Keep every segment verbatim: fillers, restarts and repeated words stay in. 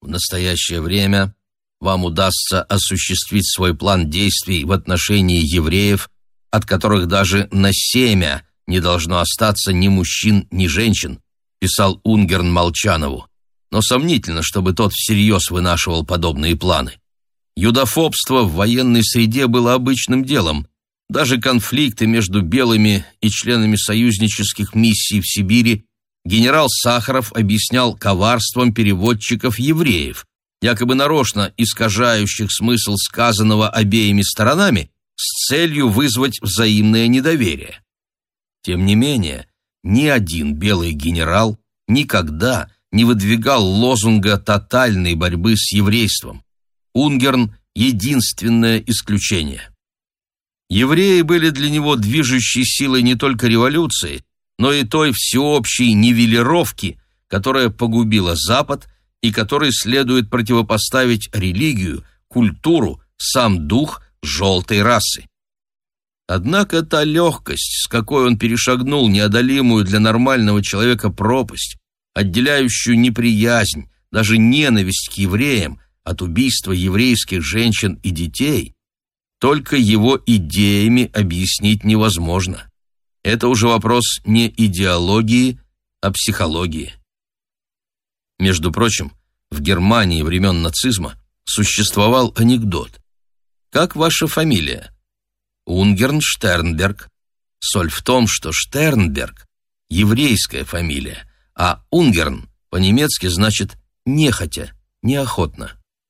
В настоящее время вам удастся осуществить свой план действий в отношении евреев, от которых даже на семя не должно остаться ни мужчин, ни женщин, писал Унгерн Молчанову. Но сомнительно, чтобы тот всерьез вынашивал подобные планы. Юдофобство в военной среде было обычным делом. Даже конфликты между белыми и членами союзнических миссий в Сибири генерал Сахаров объяснял коварством переводчиков-евреев, якобы нарочно искажающих смысл сказанного обеими сторонами с целью вызвать взаимное недоверие. Тем не менее, ни один белый генерал никогда не выдвигал лозунга тотальной борьбы с еврейством. Унгерн — единственное исключение. Евреи были для него движущей силой не только революции, но и той всеобщей нивелировки, которая погубила Запад и которой следует противопоставить религию, культуру, сам дух желтой расы. Однако та легкость, с какой он перешагнул неодолимую для нормального человека пропасть, отделяющую неприязнь, даже ненависть к евреям от убийства еврейских женщин и детей, только его идеями объяснить невозможно. Это уже вопрос не идеологии, а психологии. Между прочим, в Германии времен нацизма существовал анекдот. «Как ваша фамилия?» «Унгерн Штернберг». Соль в том, что Штернберг — еврейская фамилия, а Унгерн по-немецки значит «нехотя», «неохотно».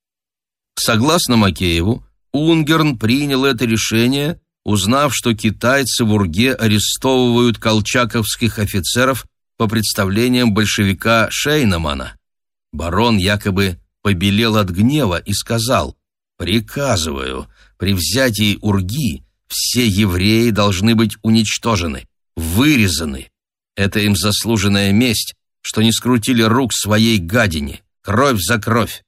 Согласно Макееву, Унгерн принял это решение, узнав, что китайцы в Урге арестовывают колчаковских офицеров по представлениям большевика Шейнемана. Барон якобы побелел от гнева и сказал: «Приказываю, при взятии Урги все евреи должны быть уничтожены, вырезаны. Это им заслуженная месть, что не скрутили рук своей гадине. Кровь за кровь».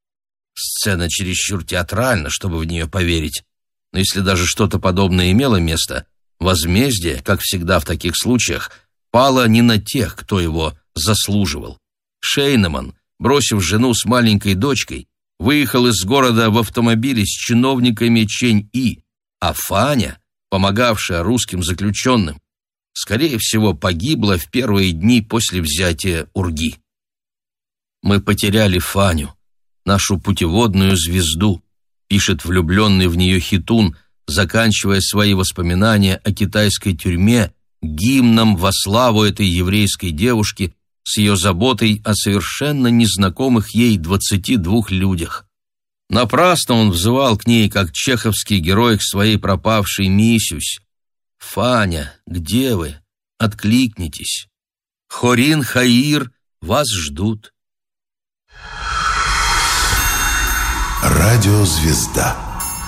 Сцена чересчур театральна, чтобы в нее поверить. Но если даже что-то подобное имело место, возмездие, как всегда в таких случаях, пало не на тех, кто его заслуживал. Шейнеман, бросив жену с маленькой дочкой, выехал из города в автомобиле с чиновниками Чень-И, а Фаня, помогавшая русским заключенным, скорее всего, погибла в первые дни после взятия Урги. «Мы потеряли Фаню, нашу путеводную звезду», пишет влюбленный в нее Хитун, заканчивая свои воспоминания о китайской тюрьме гимном во славу этой еврейской девушки с ее заботой о совершенно незнакомых ей двадцати двух людях. Напрасно он взывал к ней, как чеховский герой к своей пропавшей Мисюсь. «Фаня, где вы? Откликнитесь. Хорин Хаир, вас ждут». Радиозвезда.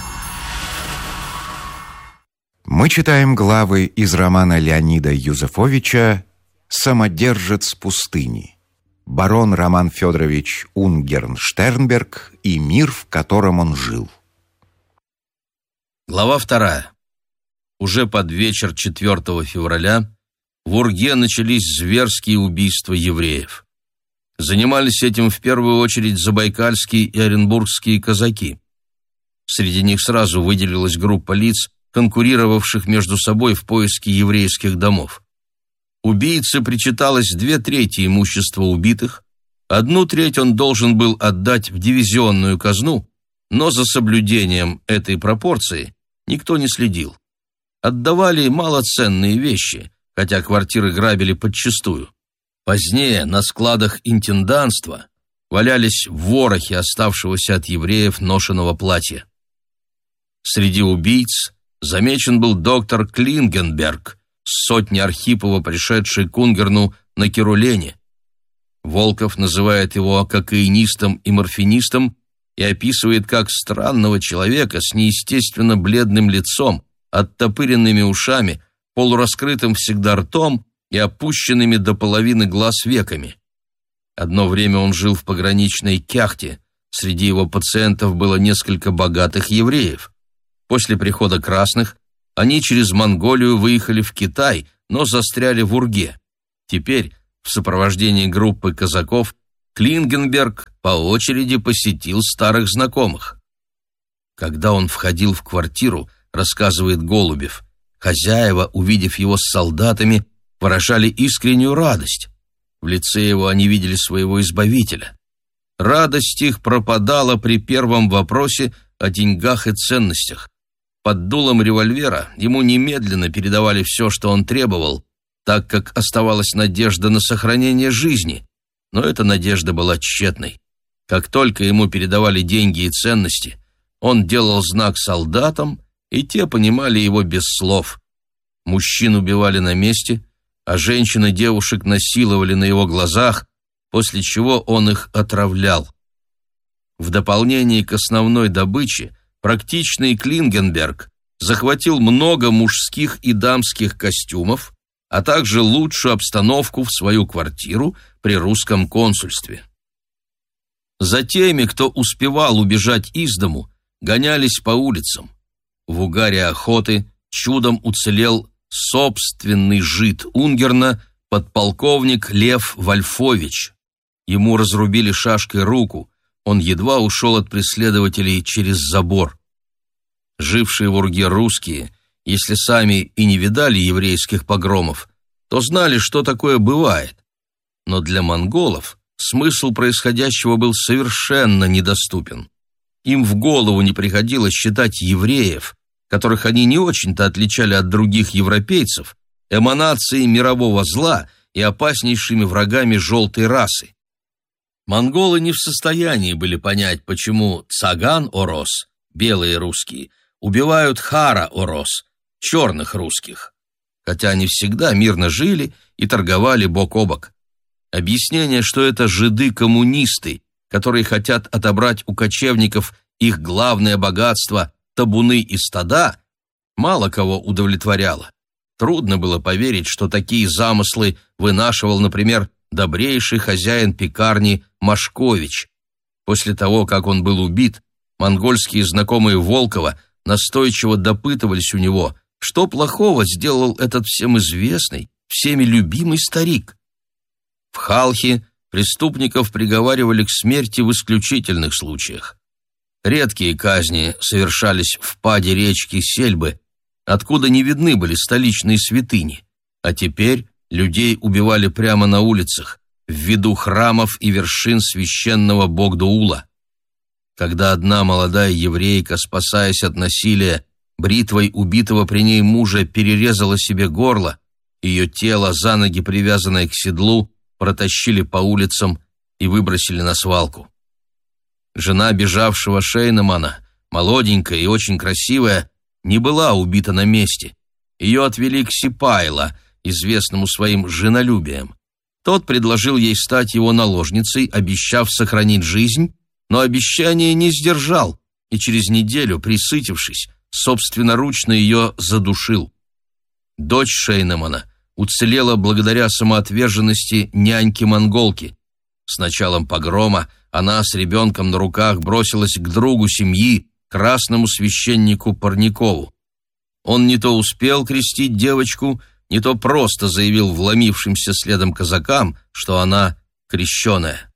Мы читаем главы из романа Леонида Юзефовича «Самодержец пустыни». Барон Роман Федорович Унгерн Штернберг и мир, в котором он жил. Глава вторая. Уже под вечер четвёртого февраля в Урге начались зверские убийства евреев. Занимались этим в первую очередь забайкальские и оренбургские казаки. Среди них сразу выделилась группа лиц, конкурировавших между собой в поиске еврейских домов. Убийце причиталось две трети имущества убитых, одну треть он должен был отдать в дивизионную казну, но за соблюдением этой пропорции никто не следил. Отдавали малоценные вещи, хотя квартиры грабили подчистую. Позднее на складах интенданства валялись ворохи оставшегося от евреев ношеного платья. Среди убийц замечен был доктор Клингенберг, с сотни Архипова, пришедший к Унгерну на Керулене. Волков называет его кокаинистом и морфинистом и описывает как странного человека с неестественно бледным лицом, оттопыренными ушами, полураскрытым всегда ртом и опущенными до половины глаз веками. Одно время он жил в пограничной Кяхте, среди его пациентов было несколько богатых евреев. После прихода красных они через Монголию выехали в Китай, но застряли в Урге. Теперь, в сопровождении группы казаков, Клингенберг по очереди посетил старых знакомых. Когда он входил в квартиру, рассказывает Голубев, хозяева, увидев его с солдатами, выражали искреннюю радость. В лице его они видели своего избавителя. Радость их пропадала при первом вопросе о деньгах и ценностях. Под дулом револьвера ему немедленно передавали все, что он требовал, так как оставалась надежда на сохранение жизни. Но эта надежда была тщетной. Как только ему передавали деньги и ценности, он делал знак солдатам, и те понимали его без слов. Мужчин убивали на месте, а женщин и девушек насиловали на его глазах, после чего он их отравлял. В дополнение к основной добыче практичный Клингенберг захватил много мужских и дамских костюмов, а также лучшую обстановку в свою квартиру при русском консульстве. За теми, кто успевал убежать из дому, гонялись по улицам. В угаре охоты чудом уцелел собственный жид Унгерна, подполковник Лев Вольфович. Ему разрубили шашкой руку, он едва ушел от преследователей через забор. Жившие в Урге русские, если сами и не видали еврейских погромов, то знали, что такое бывает. Но для монголов смысл происходящего был совершенно недоступен. Им в голову не приходило считать евреев, которых они не очень-то отличали от других европейцев, эманацией мирового зла и опаснейшими врагами желтой расы. Монголы не в состоянии были понять, почему цаган-орос, белые русские, убивают хара-орос, черных русских, хотя они всегда мирно жили и торговали бок о бок. Объяснение, что это жиды-коммунисты, которые хотят отобрать у кочевников их главное богатство – табуны и стада, мало кого удовлетворяло. Трудно было поверить, что такие замыслы вынашивал, например, добрейший хозяин пекарни Машкович. После того, как он был убит, монгольские знакомые Волкова настойчиво допытывались у него, что плохого сделал этот всем известный, всеми любимый старик. В Халхе преступников приговаривали к смерти в исключительных случаях. Редкие казни совершались в паде речки Сельбы, откуда не видны были столичные святыни, а теперь людей убивали прямо на улицах, в виду храмов и вершин священного Богдуула. Когда одна молодая еврейка, спасаясь от насилия, бритвой убитого при ней мужа перерезала себе горло, ее тело, за ноги привязанное к седлу, протащили по улицам и выбросили на свалку. Жена бежавшего Шейнемана, молоденькая и очень красивая, не была убита на месте. Ее отвели к Сипайло, известному своим женолюбием. Тот предложил ей стать его наложницей, обещав сохранить жизнь, но обещание не сдержал, и через неделю, присытившись, собственноручно ее задушил. Дочь Шейнемана уцелела благодаря самоотверженности няньки-монголки. С началом погрома она с ребенком на руках бросилась к другу семьи, красному священнику Парникову. Он не то успел крестить девочку, не то просто заявил вломившимся следом казакам, что она крещеная.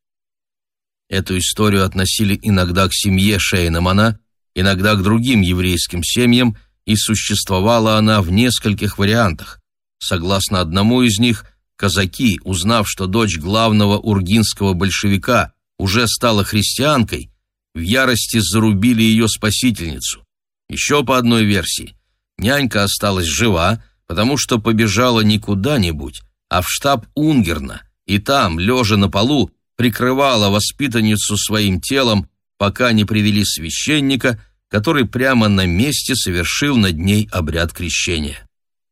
Эту историю относили иногда к семье Шейнемана, иногда к другим еврейским семьям, и существовала она в нескольких вариантах. Согласно одному из них, казаки, узнав, что дочь главного ургинского большевика уже стала христианкой, в ярости зарубили ее спасительницу. Еще по одной версии, нянька осталась жива, потому что побежала не куда-нибудь, а в штаб Унгерна, и там, лежа на полу, прикрывала воспитанницу своим телом, пока не привели священника, который прямо на месте совершил над ней обряд крещения.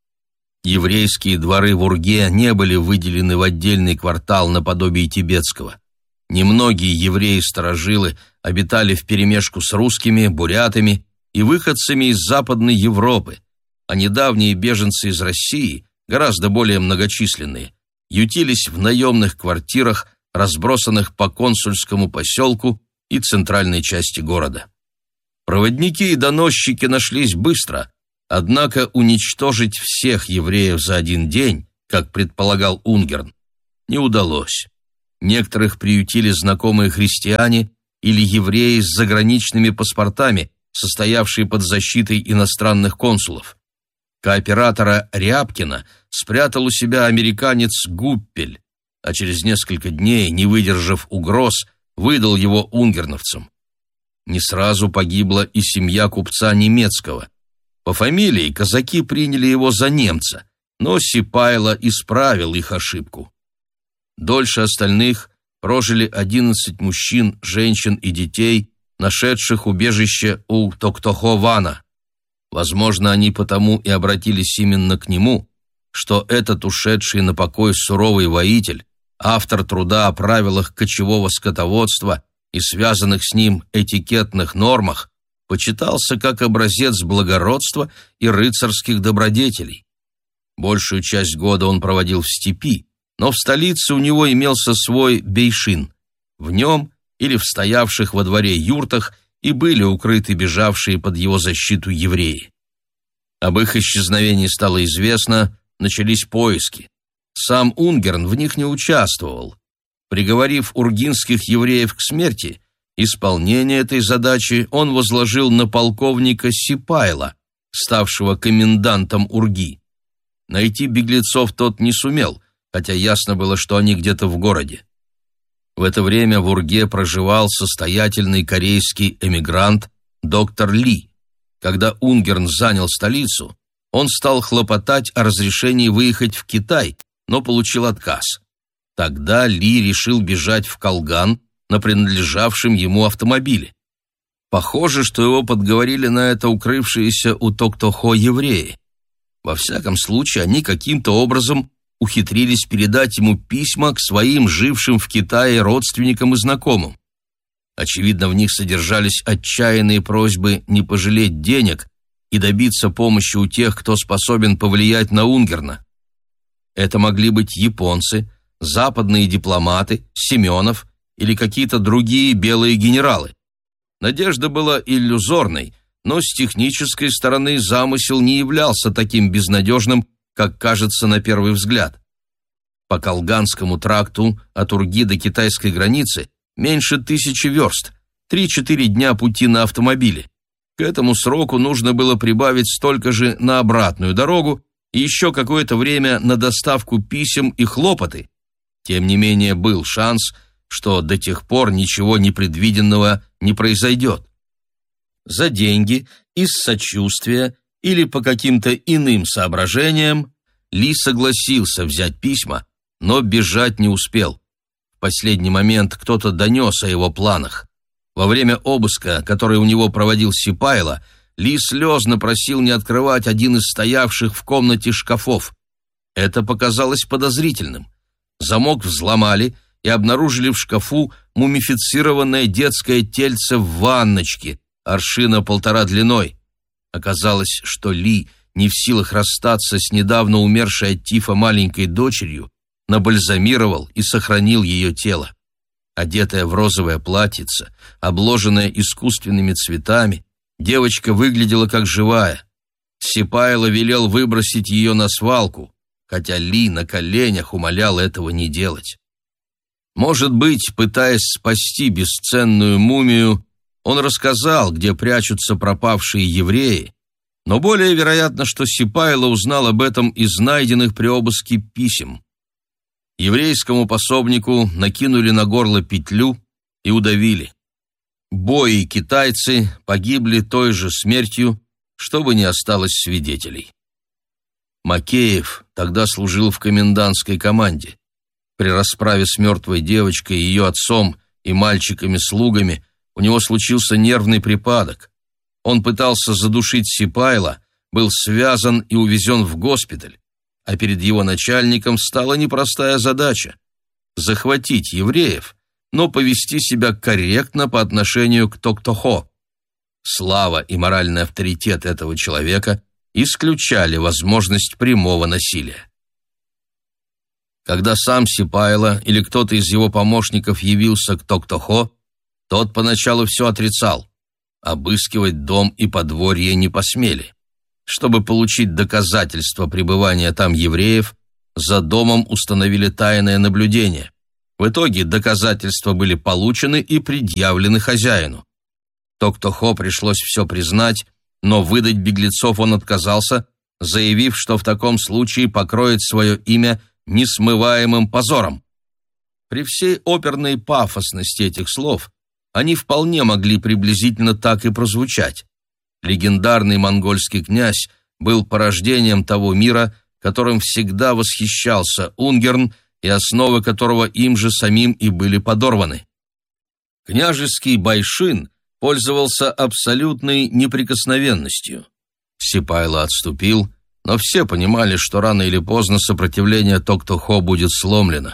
Еврейские дворы в Урге не были выделены в отдельный квартал наподобие тибетского. Немногие евреи-старожилы обитали вперемешку с русскими, бурятами и выходцами из Западной Европы, а недавние беженцы из России, гораздо более многочисленные, ютились в наемных квартирах, разбросанных по консульскому поселку и центральной части города. Проводники и доносчики нашлись быстро, однако уничтожить всех евреев за один день, как предполагал Унгерн, не удалось. некоторых приютили знакомые христиане или евреи с заграничными паспортами, состоявшие под защитой иностранных консулов. Кооператора Рябкина спрятал у себя американец Гуппель, а через несколько дней, не выдержав угроз, выдал его унгерновцам. Не сразу погибла и семья купца немецкого. По фамилии казаки приняли его за немца, но Сипайло исправил их ошибку. Дольше остальных прожили одиннадцать мужчин, женщин и детей, нашедших убежище у Токтохо-Вана. Возможно, они потому и обратились именно к нему, что этот ушедший на покой суровый воитель, автор труда о правилах кочевого скотоводства и связанных с ним этикетных нормах, почитался как образец благородства и рыцарских добродетелей. Большую часть года он проводил в степи, но в столице у него имелся свой бейшин. В нем или в стоявших во дворе юртах и были укрыты бежавшие под его защиту евреи. Об их исчезновении стало известно, начались поиски. Сам Унгерн в них не участвовал. Приговорив ургинских евреев к смерти, исполнение этой задачи он возложил на полковника Сипайло, ставшего комендантом Урги. Найти беглецов тот не сумел, хотя ясно было, что они где-то в городе. В это время в Урге проживал состоятельный корейский эмигрант доктор Ли. Когда Унгерн занял столицу, он стал хлопотать о разрешении выехать в Китай, но получил отказ. Тогда Ли решил бежать в Колган на принадлежавшем ему автомобиле. Похоже, что его подговорили на это укрывшиеся у Токтохо евреи. Во всяком случае, они каким-то образом ухитрились передать ему письма к своим жившим в Китае родственникам и знакомым. Очевидно, в них содержались отчаянные просьбы не пожалеть денег и добиться помощи у тех, кто способен повлиять на Унгерна. Это могли быть японцы, западные дипломаты, Семенов или какие-то другие белые генералы. Надежда была иллюзорной, но с технической стороны замысел не являлся таким безнадежным, как кажется на первый взгляд. По Колганскому тракту от Урги до китайской границы меньше тысячи верст, три-четыре дня пути на автомобиле. К этому сроку нужно было прибавить столько же на обратную дорогу и еще какое-то время на доставку писем и хлопоты. Тем не менее, был шанс, что до тех пор ничего непредвиденного не произойдет. За деньги, из сочувствия или по каким-то иным соображениям Ли согласился взять письма, но бежать не успел. В последний момент кто-то донес о его планах. Во время обыска, который у него проводил Сипайло, Ли слезно просил не открывать один из стоявших в комнате шкафов. Это показалось подозрительным. Замок взломали и обнаружили в шкафу мумифицированное детское тельце в ванночке, аршина полтора длиной. Оказалось, что Ли, не в силах расстаться с недавно умершей от тифа маленькой дочерью, набальзамировал и сохранил ее тело. Одетая в розовое платьице, обложенная искусственными цветами, девочка выглядела как живая. Сипайло велел выбросить ее на свалку, хотя Ли на коленях умолял этого не делать. Может быть, пытаясь спасти бесценную мумию, он рассказал, где прячутся пропавшие евреи, но более вероятно, что Сипайло узнал об этом из найденных при обыске писем. Еврейскому пособнику накинули на горло петлю и удавили. Бои китайцы погибли той же смертью, чтобы не осталось свидетелей. Макеев тогда служил в комендантской команде. При расправе с мертвой девочкой, ее отцом и мальчиками-слугами у него случился нервный припадок. Он пытался задушить Сипайло, был связан и увезен в госпиталь, а перед его начальником стала непростая задача – захватить евреев, но повести себя корректно по отношению к Токтохо. Слава и моральный авторитет этого человека исключали возможность прямого насилия. Когда сам Сипайло или кто-то из его помощников явился к Токтохо, тот поначалу все отрицал. Обыскивать дом и подворье не посмели. Чтобы получить доказательства пребывания там евреев, за домом установили тайное наблюдение. В итоге доказательства были получены и предъявлены хозяину. Токтохо пришлось все признать, но выдать беглецов он отказался, заявив, что в таком случае покроет свое имя несмываемым позором. При всей оперной пафосности этих слов они вполне могли приблизительно так и прозвучать. Легендарный монгольский князь был порождением того мира, которым всегда восхищался Унгерн, и основы которого им же самим и были подорваны. Княжеский Байшин пользовался абсолютной неприкосновенностью. Сипайло отступил, но все понимали, что рано или поздно сопротивление Токтохо будет сломлено.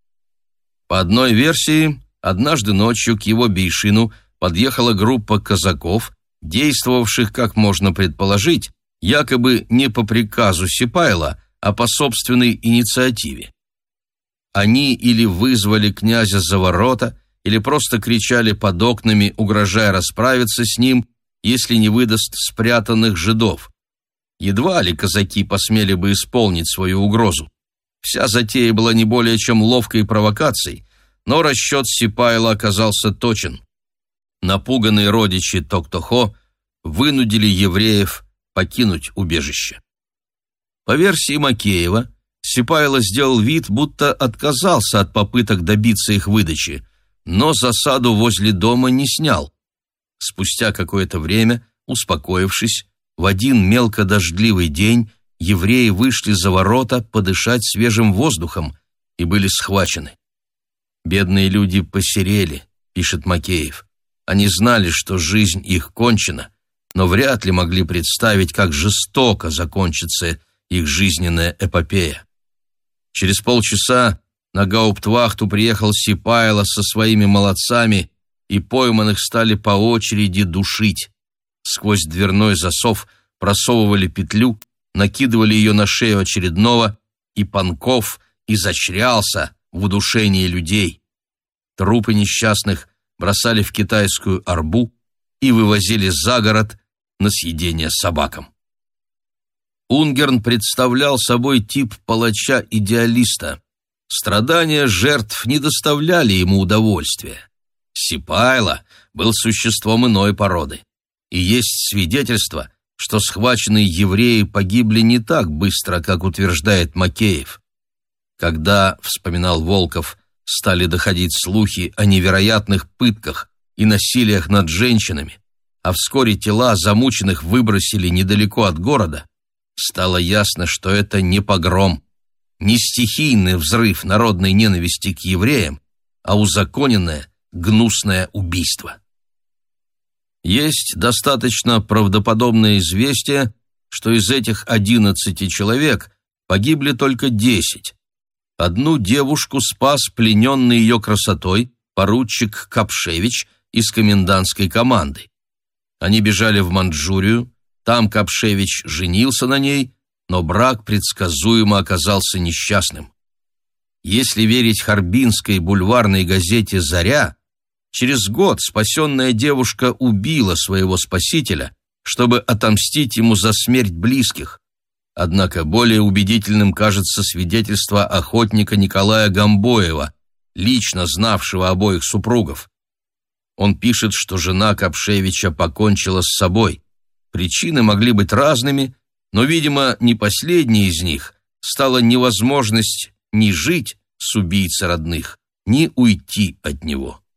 По одной версии, однажды ночью к его Бейшину подъехала группа казаков, действовавших, как можно предположить, якобы не по приказу Сипайло, а по собственной инициативе. Они или вызвали князя за ворота, или просто кричали под окнами, угрожая расправиться с ним, если не выдаст спрятанных жидов. Едва ли казаки посмели бы исполнить свою угрозу. Вся затея была не более чем ловкой провокацией, но расчет Сипайло оказался точен. Напуганные родичи Токтохо вынудили евреев покинуть убежище. По версии Макеева, Сипайло сделал вид, будто отказался от попыток добиться их выдачи, но засаду возле дома не снял. Спустя какое-то время, успокоившись, в один мелкодождливый день евреи вышли за ворота подышать свежим воздухом и были схвачены. «Бедные люди посерели», — пишет Макеев. «Они знали, что жизнь их кончена, но вряд ли могли представить, как жестоко закончится их жизненная эпопея». Через полчаса на гауптвахту приехал Сипайло со своими молодцами, и пойманных стали по очереди душить. Сквозь дверной засов просовывали петлю, накидывали ее на шею очередного, и Панков изощрялся в удушении людей. Трупы несчастных бросали в китайскую арбу и вывозили за город на съедение собакам. Унгерн представлял собой тип палача-идеалиста. Страдания жертв не доставляли ему удовольствия. Сипайло был существом иной породы. И есть свидетельство, что схваченные евреи погибли не так быстро, как утверждает Макеев. Когда, вспоминал Волков, стали доходить слухи о невероятных пытках и насилиях над женщинами, а вскоре тела замученных выбросили недалеко от города, стало ясно, что это не погром, не стихийный взрыв народной ненависти к евреям, а узаконенное гнусное убийство. Есть достаточно правдоподобное известие, что из этих одиннадцати человек погибли только десять. Одну девушку спас плененный ее красотой поручик Капшевич из комендантской команды. Они бежали в Манчжурию, там Капшевич женился на ней, но брак предсказуемо оказался несчастным. Если верить харбинской бульварной газете «Заря», через год спасенная девушка убила своего спасителя, чтобы отомстить ему за смерть близких. Однако более убедительным кажется свидетельство охотника Николая Гамбоева, лично знавшего обоих супругов. Он пишет, что жена Капшевича покончила с собой. Причины могли быть разными, но, видимо, не последней из них стала невозможность ни жить с убийцей родных, ни уйти от него.